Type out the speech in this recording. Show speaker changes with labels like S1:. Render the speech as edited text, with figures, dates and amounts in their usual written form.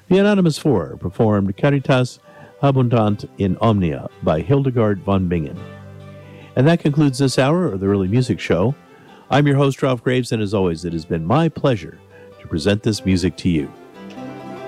S1: The Anonymous Four performed Caritas Abundant in Omnia by Hildegard von Bingen. And that concludes this hour of the Early Music Show. I'm your host, Ralph Graves, and as always, it has been my pleasure to present this music to you.